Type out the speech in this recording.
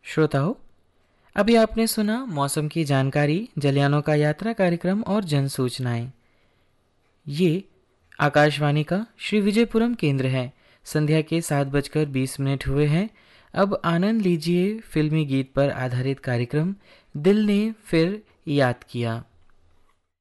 श्रोताओं, अभी आपने सुना मौसम की जानकारी, जलयानों का यात्रा कार्यक्रम और जन सूचनाएं। ये आकाशवाणी का श्री विजयपुरम केंद्र है। संध्या के 7:20 हुए हैं। अब आनंद लीजिए फिल्मी गीत पर आधारित कार्यक्रम दिल ने फिर याद किया।